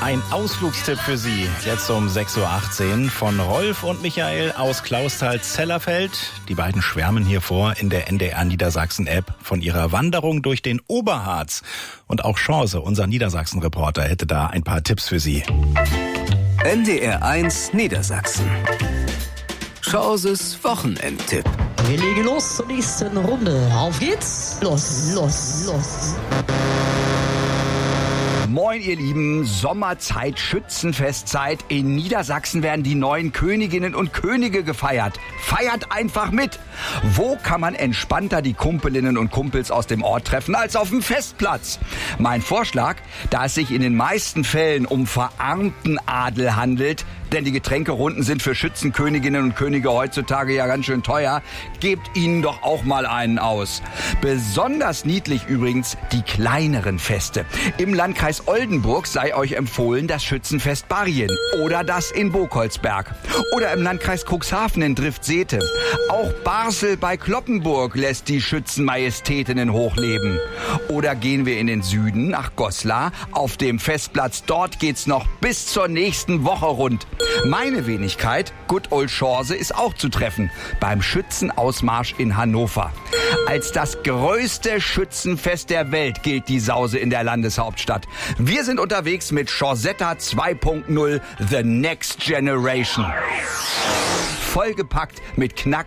Ein Ausflugstipp für Sie, jetzt um 6.18 Uhr von Rolf und Michael aus Clausthal-Zellerfeld. Die beiden schwärmen hier vor in der NDR Niedersachsen-App von ihrer Wanderung durch den Oberharz. Und auch Chance, unser Niedersachsen-Reporter, hätte da ein paar Tipps für Sie. NDR 1 Niedersachsen. Chances Wochenendtipp. Wir legen los zur nächsten Runde. Auf geht's. Los. Moin ihr Lieben, Sommerzeit, Schützenfestzeit. In Niedersachsen werden die neuen Königinnen und Könige gefeiert. Feiert einfach mit. Wo kann man entspannter die Kumpelinnen und Kumpels aus dem Ort treffen als auf dem Festplatz? Mein Vorschlag, da es sich in den meisten Fällen um verarmten Adel handelt, denn die Getränkerunden sind für Schützenköniginnen und Könige heutzutage ja ganz schön teuer, gebt ihnen doch auch mal einen aus. Besonders niedlich übrigens die kleineren Feste. Im Landkreis Oldenburg sei euch empfohlen das Schützenfest Barrien oder das in Bokolsberg. Oder im Landkreis Cuxhaven in Driftsete. Auch Barsel bei Cloppenburg lässt die Schützenmajestätinnen hochleben. Oder gehen wir in den Süden nach Goslar auf dem Festplatz. Dort geht's noch bis zur nächsten Woche rund. Meine Wenigkeit, Good Old Chance, ist auch zu treffen beim Schützenausmarsch in Hannover. Als das größte Schützenfest der Welt gilt die Sause in der Landeshauptstadt. Wir sind unterwegs mit Chancetta 2.0 The Next Generation. Vollgepackt mit